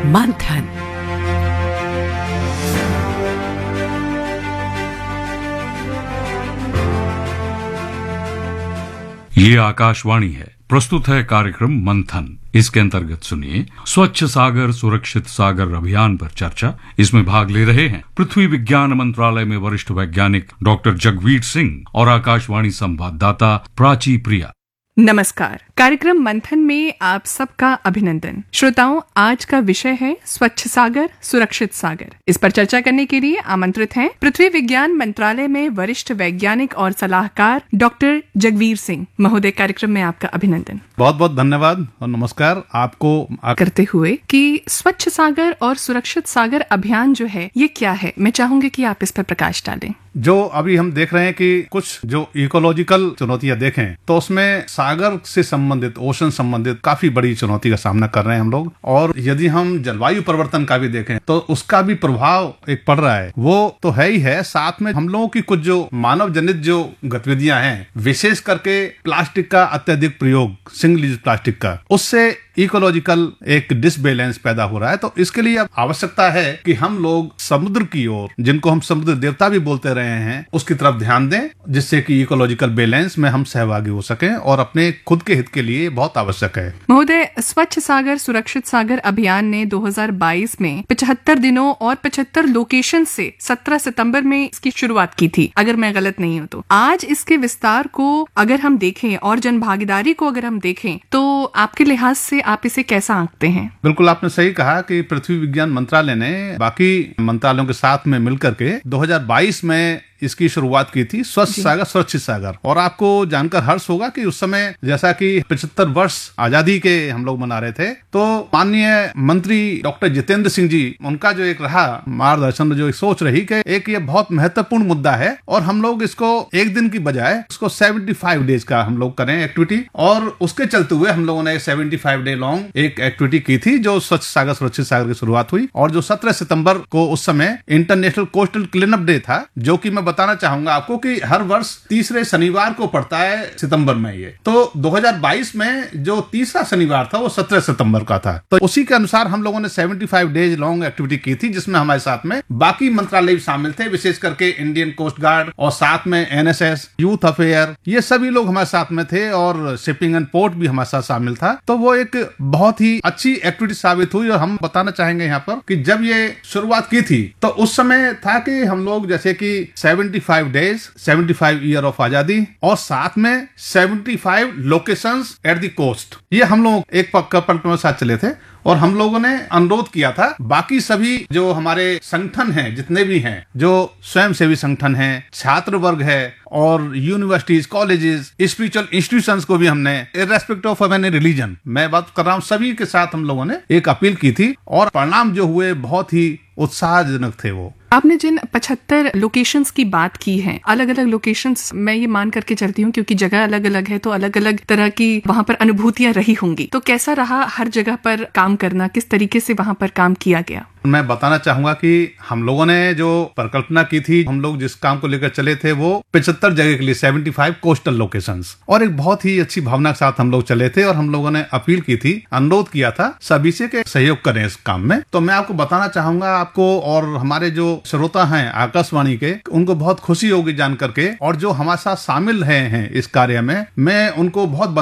मंथन। ये आकाशवाणी है। प्रस्तुत है कार्यक्रम मंथन। इसके अंतर्गत सुनिए स्वच्छ सागर सुरक्षित सागर अभियान पर चर्चा। इसमें भाग ले रहे हैं पृथ्वी विज्ञान मंत्रालय में वरिष्ठ वैज्ञानिक डॉक्टर जगवीर सिंह और आकाशवाणी संवाददाता प्राची प्रिया। नमस्कार। कार्यक्रम मंथन में आप सबका अभिनंदन। श्रोताओं, आज का विषय है स्वच्छ सागर सुरक्षित सागर। इस पर चर्चा करने के लिए आमंत्रित हैं पृथ्वी विज्ञान मंत्रालय में वरिष्ठ वैज्ञानिक और सलाहकार डॉक्टर जगवीर सिंह महोदय। कार्यक्रम में आपका अभिनंदन। बहुत बहुत धन्यवाद और नमस्कार आपको करते हुए कि स्वच्छ सागर और सुरक्षित सागर अभियान जो है ये क्या है, मैं चाहूंगी कि आप इस पर प्रकाश डालें। जो अभी हम देख रहे हैं कि कुछ जो इकोलॉजिकल चुनौतियां देखें तो उसमें सागर से संबंधित, ओशन संबंधित काफी बड़ी चुनौती का सामना कर रहे हैं हम लोग। और यदि हम जलवायु परिवर्तन का भी देखें तो उसका भी प्रभाव एक पड़ रहा है, वो तो है ही है। साथ में हम लोगों की कुछ जो मानव जनित जो गतिविधियां हैं, विशेष करके प्लास्टिक का अत्यधिक प्रयोग, सिंगल यूज प्लास्टिक का, उससे इकोलॉजिकल एक डिसबैलेंस पैदा हो रहा है। तो इसके लिए अब आवश्यकता है कि हम लोग समुद्र की ओर, जिनको हम समुद्र देवता भी बोलते रहे हैं, उसकी तरफ ध्यान दें, जिससे कि इकोलॉजिकल बैलेंस में हम सहभागी हो सकें और अपने खुद के हित के लिए बहुत आवश्यक है। महोदय, स्वच्छ सागर सुरक्षित सागर अभियान ने 2022 में 75 दिनों और 75 लोकेशन से 17 सितंबर में इसकी शुरुआत की थी, अगर मैं गलत नहीं हूं तो। आज इसके विस्तार को अगर हम देखें और जन भागीदारी को अगर हम देखें तो आपके लिहाज से आप इसे कैसा आंकते हैं? बिल्कुल, आपने सही कहा कि पृथ्वी विज्ञान मंत्रालय ने बाकी मंत्रालयों के साथ में मिलकर के 2022 में इसकी शुरुआत की थी, स्वच्छ सागर सुरक्षित सागर। और आपको जानकर हर्ष होगा कि उस समय जैसा कि 75 वर्ष आजादी के हम लोग मना रहे थे, तो माननीय मंत्री डॉक्टर जितेंद्र सिंह जी, उनका जो एक रहा मार्गदर्शन, जो एक सोच रही कि एक ये बहुत महत्वपूर्ण मुद्दा है और हम लोग इसको एक दिन की बजाय उसको 75 डेज का हम लोग करें एक्टिविटी। और उसके चलते हुए हम लोगों ने 75 डे लॉन्ग एक एक्टिविटी की थी, जो स्वच्छ सागर सुरक्षित सागर की शुरुआत हुई। और जो 17 सितंबर को उस समय international coastal clean up day था, जो कि मैं बताना चाहूंगा आपको कि हर वर्ष तीसरे शनिवार को पड़ता है सितंबर में। ये तो 2022 में जो तीसरा शनिवार था वो 17 सितंबर का था। तो उसी के अनुसार हम लोगों ने 75 डेज लॉन्ग एक्टिविटी की थी, जिसमें हमारे साथ में बाकी मंत्रालय भी शामिल थे, विशेष करके इंडियन कोस्ट गार्ड और साथ में एनएसएस, यूथ अफेयर, ये सभी लोग हमारे साथ में थे और शिपिंग एंड पोर्ट भी हमारे साथ शामिल था। तो वो एक बहुत ही अच्छी एक्टिविटी साबित हुई। और हम बताना चाहेंगे यहाँ पर कि जब ये शुरुआत की थी तो उस समय था कि हम लोग जैसे कि 75 डेज, 75 ईयर ऑफ आजादी और साथ में 75 लोकेशंस एट द कोस्ट, ये हम लोग एक कपल में साथ चले थे। और हम लोगों ने अनुरोध किया था बाकी सभी जो हमारे संगठन हैं, जितने भी हैं, जो स्वयंसेवी संगठन हैं, छात्र वर्ग है और यूनिवर्सिटीज, कॉलेजेस, स्पिरिचुअल इंस्टीट्यूशंस को भी हमने इर्रेस्पेक्टिव ऑफ एनी रिलीजन, मैं बात कर रहा हूँ, सभी के साथ हम लोगों ने एक अपील की थी। और परिणाम जो हुए बहुत ही उत्साहजनक थे। वो आपने जिन 75 लोकेशंस की बात की है, अलग अलग लोकेशंस, मैं ये मान करके चलती हूँ क्योंकि जगह अलग अलग है तो अलग अलग तरह की वहाँ पर अनुभूतियां रही होंगी। तो कैसा रहा हर जगह पर काम करना, किस तरीके से वहाँ पर काम किया गया? मैं बताना चाहूंगा कि हम लोगों ने जो परिकल्पना की थी, हम लोग जिस काम को लेकर चले थे, वो 75 जगह के लिए 75 कोस्टल लोकेशंस, और एक बहुत ही अच्छी भावना के साथ हम लोग चले थे। और हम लोगों ने अपील की थी, अनुरोध किया था सभी से कि सहयोग करें इस काम में। तो मैं आपको बताना चाहूंगा, आपको और हमारे जो श्रोता हैं आकाशवाणी के, उनको बहुत खुशी होगी जान करके, और जो हमारे साथ शामिल हैं इस कार्य में, मैं उनको बहुत